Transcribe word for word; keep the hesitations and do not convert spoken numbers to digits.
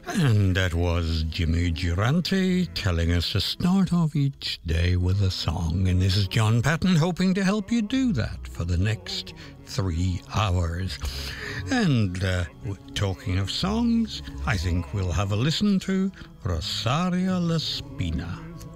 And that was Jimmy Durante telling us to start off each day with a song. And this is John Patton hoping to help you do that for the next three hours. And uh, talking of songs, I think we'll have a listen to Rosario La Spina.